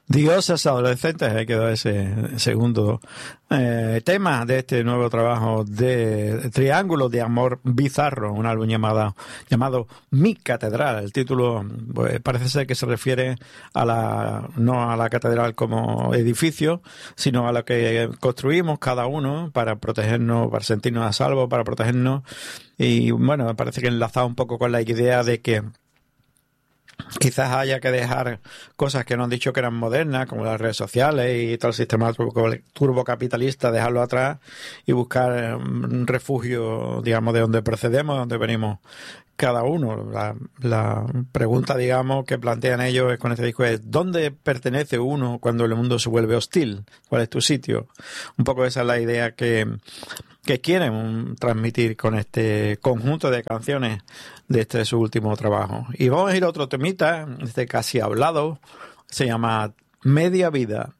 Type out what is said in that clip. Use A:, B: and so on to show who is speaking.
A: Dioses adolescentes, quedó ese segundo tema de este nuevo trabajo de Triángulo de Amor Bizarro, un álbum llamado Mi Catedral. El título pues, parece ser que se refiere no a la catedral como edificio, sino a lo que construimos cada uno para protegernos, para sentirnos a salvo, para protegernos. Y bueno, me parece que enlazado un poco con la idea de que quizás haya que dejar cosas que nos han dicho que eran modernas, como las redes sociales y todo el sistema turbocapitalista, dejarlo atrás y buscar un refugio, digamos, de donde procedemos, de donde venimos cada uno. La pregunta, digamos, que plantean ellos con este disco es: ¿dónde pertenece uno cuando el mundo se vuelve hostil? ¿Cuál es tu sitio? Un poco esa es la idea que quieren transmitir con este conjunto de canciones de este su último trabajo. Y vamos a ir a otro temita, este casi hablado, se llama Media Vida.